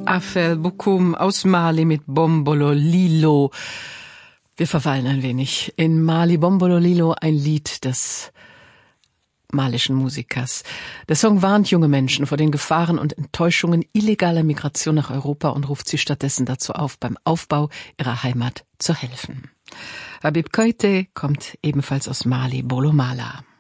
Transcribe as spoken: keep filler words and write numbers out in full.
Afel Bukum aus Mali mit Bombolo Lilo. Wir verweilen ein wenig in Mali. Bombolo Lilo, ein Lied des malischen Musikers. Der Song warnt junge Menschen vor den Gefahren und Enttäuschungen illegaler Migration nach Europa und ruft sie stattdessen dazu auf, beim Aufbau ihrer Heimat zu helfen. Habib Keïté kommt ebenfalls aus Mali, Bolo Mala.